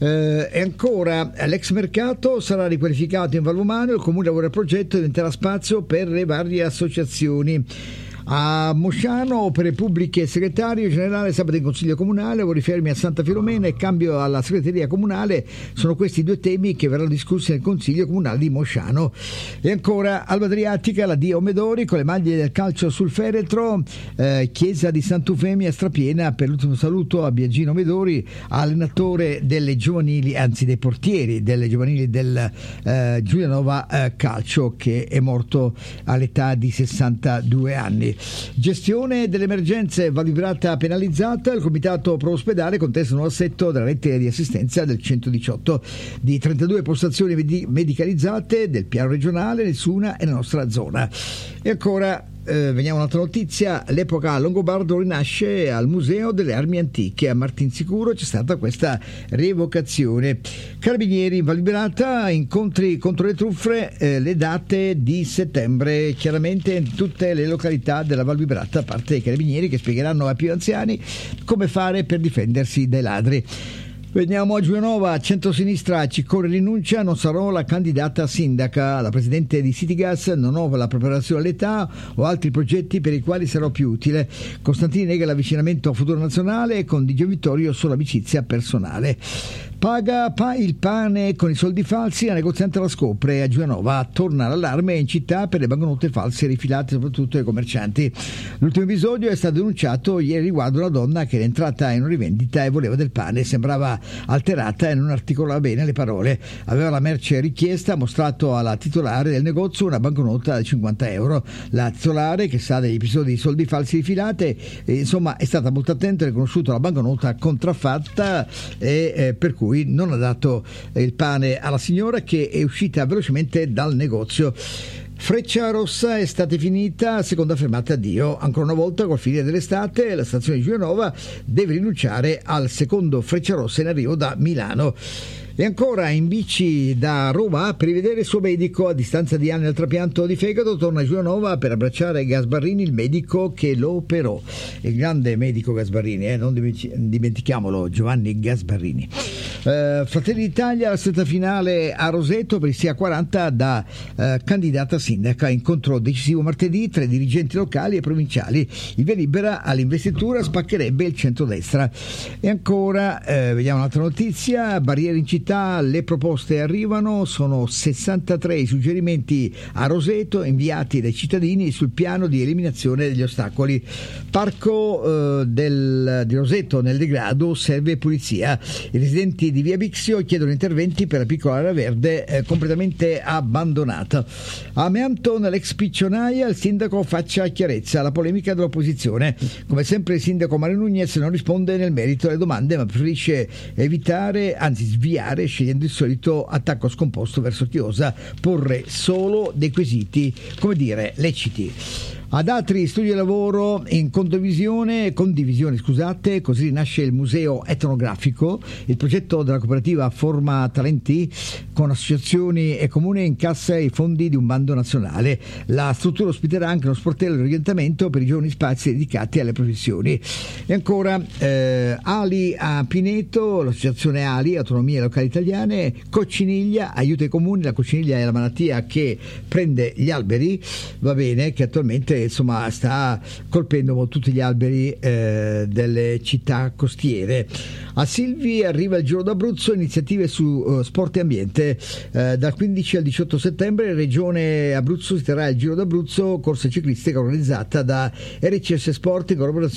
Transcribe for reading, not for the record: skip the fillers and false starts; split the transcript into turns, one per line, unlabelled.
E ancora, l'ex mercato sarà riqualificato in Valvomano, il comune lavora al progetto e diventerà spazio per le varie associazioni. A Mosciano, opere pubbliche, segretario generale, sabato in consiglio comunale, lavori fermi a Santa Filomena e cambio alla segreteria comunale. Sono questi due temi che verranno discussi nel consiglio comunale di Mosciano. E ancora Alba Adriatica, la Dio Medori con le maglie del calcio sul feretro, chiesa di Sant'Eufemia strapiena. Per l'ultimo saluto a Biagino Medori, allenatore delle giovanili, anzi dei portieri delle giovanili del Giulianova Calcio, che è morto all'età di 62 anni. Gestione delle emergenze, Val Vibrata penalizzata, il comitato pro ospedale contesta un nuovo assetto della rete di assistenza del 118. Di 32 postazioni medicalizzate del piano regionale, nessuna è nella nostra zona. E ancora veniamo a un'altra notizia. L'epoca longobardo rinasce al Museo delle Armi Antiche. A Martinsicuro c'è stata questa rievocazione. Carabinieri in Val Vibrata, incontri contro le truffe, le date di settembre, chiaramente in tutte le località della Val Vibrata, a parte i carabinieri che spiegheranno ai più anziani come fare per difendersi dai ladri. Veniamo a Giulianova, centrosinistra, Ciccone rinuncia, non sarò la candidata sindaca. La presidente di Citygas, non ho la preparazione all'età o altri progetti per i quali sarò più utile. Costantini nega l'avvicinamento a futuro nazionale, con Di Gio Vittorio solo amicizia personale. Paga il pane con i soldi falsi, la negoziante la scopre. A Giulianova torna l'allarme in città per le banconote false rifilate soprattutto ai commercianti. L'ultimo episodio è stato denunciato ieri riguardo una donna che era entrata in una rivendita e voleva del pane, sembrava alterata e non articolava bene le parole. Aveva la merce richiesta, ha mostrato alla titolare del negozio una banconota di 50 euro. La titolare, che sa degli episodi di soldi falsi rifilate, insomma è stata molto attenta e ha riconosciuto la banconota contraffatta e per cui non ha dato il pane alla signora, che è uscita velocemente dal negozio. Freccia Rossa, estate finita, seconda fermata addio. Ancora una volta col finire dell'estate la stazione di Giulianova deve rinunciare al secondo Freccia Rossa in arrivo da Milano. E ancora in bici da Roma per rivedere il suo medico. A distanza di anni dal trapianto di fegato torna a Giulianova per abbracciare Gasbarrini, il medico che lo operò. Il grande medico Gasbarrini, non dimentichiamolo, Giovanni Gasbarrini. Fratelli d'Italia, la stretta finale a Roseto per il Sia 40 da candidata sindaca. Incontro decisivo martedì tra i dirigenti locali e provinciali. Il via libera all'investitura spaccherebbe il centrodestra. E ancora vediamo un'altra notizia. Barriere in città, le proposte arrivano, sono 63 i suggerimenti a Roseto inviati dai cittadini sul piano di eliminazione degli ostacoli. Parco di Roseto nel degrado, serve pulizia. I residenti di via Bixio chiedono interventi per la piccola area verde completamente abbandonata. A Meanto, nell'ex piccionaia, il sindaco faccia chiarezza. La polemica dell'opposizione. Come sempre il sindaco Mario Nunez non risponde nel merito alle domande, ma preferisce evitare, anzi sviare, scegliendo il solito attacco scomposto verso chi osa porre solo dei quesiti, come dire, leciti. Ad altri studi di lavoro in condivisione, così nasce il museo etnografico. Il progetto della cooperativa Forma Talenti con associazioni e comune incassa i fondi di un bando nazionale. La struttura ospiterà anche uno sportello di orientamento per i giovani, spazi dedicati alle professioni. E ancora Ali a Pineto, l'associazione Ali, Autonomie Locali Italiane. Cocciniglia, aiuta i comuni. La cocciniglia è la malattia che prende gli alberi, va bene, che attualmente insomma sta colpendo tutti gli alberi delle città costiere. A Silvi arriva il Giro d'Abruzzo, iniziative su sport e ambiente. Dal 15 al 18 settembre in Regione Abruzzo si terrà il Giro d'Abruzzo, corsa ciclistica organizzata da RCS Sport in collaborazione